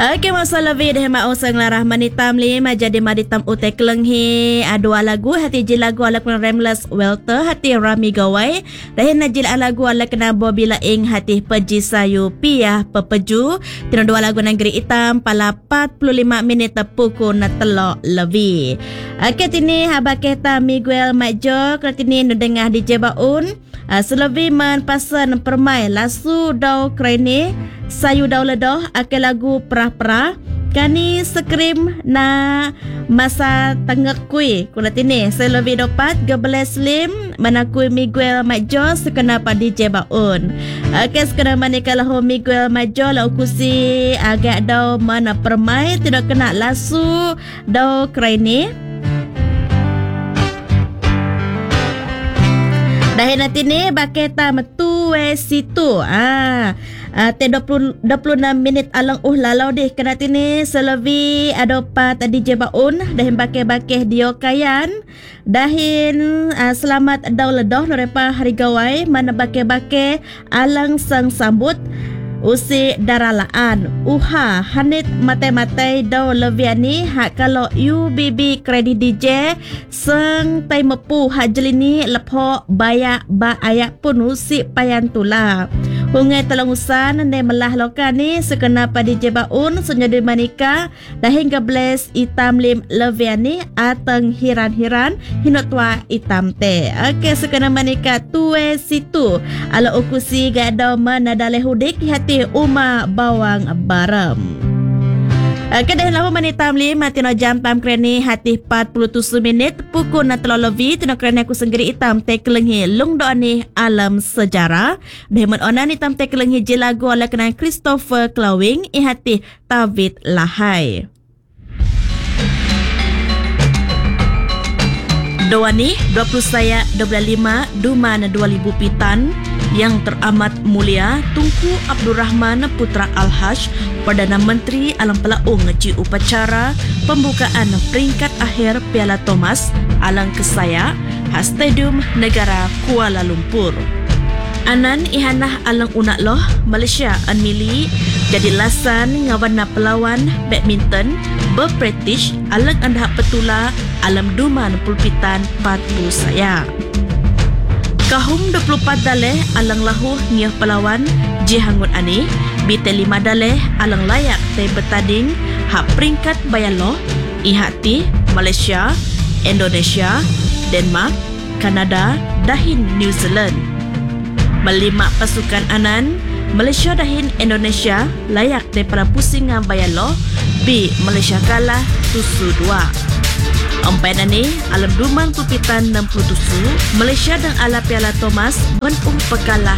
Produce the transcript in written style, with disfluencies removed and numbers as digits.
Okey, masa lebih dah mak usang larah manitam lima jadi maditam utai kelenghi dua lagu hati je lagu ala kena Ramles Welter hati Rami Gawai dahin najil lagu ala kena Bobby Laing hati Peji Sayu Piah Pepeju tina dua lagu Negeri Hitam pala 45 minit pukul na telok lebih. Okey tini haba keta Miguel Majo kratini nu dengah di Jebaun selebih man pasan permai lasu dau kreni sayu dau ledoh ake lagu perah-perah kani skrim na masa tengah kui kuna tini selebih dopat gebele slim manakui Miguel Majo sekena pa DJ Baun. Okey sekena manika lahu Miguel Majo lau kusi agak dau mana permai tidak kena lasu dau kreni dahin nanti ni baketa metue situ te 26 minit alang lalau deh kena tini selebi adopa tadi je baun dahin bakeh-bakeh dio kayan dahin selamat dau ledoh norepa hari gawai mana bakeh-bakeh alang sang sambut usi daralaan uha hanit mate-mate dau leviani hak kalau UBB kredit DJ seng tai mepu hak jelini lepo bayak ba ayak pun usi payan tula hungai telongusan ne melah lokan ni sekena pa DJ Baun senyadi manika dahin gables itam lim leviani ateng hiran-hiran hinotwa itam te. Okey sekena manika tue situ ala ukusi gadau manadale hudik hati Uma Bawang Baram. Kedah lama manitam lima tino jam tam kreni hati 47 minit pukul na telok lebih tino kreni aku senggeri hitam te kelenghi lung doani alam sejarah demen onan hitam te kelenghi je lagu ala kena Christopher Clawing hati Tavit Lahai. Doani 20 saya 25 Duman 2000 Pitan yang teramat mulia Tunku Abdul Rahman Putra Al-Haj Perdana Menteri Alang Pelaung ngeci upacara pembukaan peringkat akhir Piala Thomas Alang Kesaya Stadium Negara Kuala Lumpur. Anan ihanah alang unak loh Malaysia Anmili jadi lasan ngawana pelawan badminton berpractice alang andah petula alam Duman pulpitan 40 saya. Kahum 24 daleh alang lahu ngih pelawan jihangun ani bite 5 daleh alang layak te betading hak peringkat bayaloh ihati Malaysia, Indonesia, Denmark, Kanada dahin New Zealand. Melimak pasukan anan Malaysia dahin Indonesia layak te para pusingan bayaloh bi Malaysia kalah tusu 2. Empat ni alam Duman Pupitan 67 Malaysia dan ala Piala Thomas ben pekalah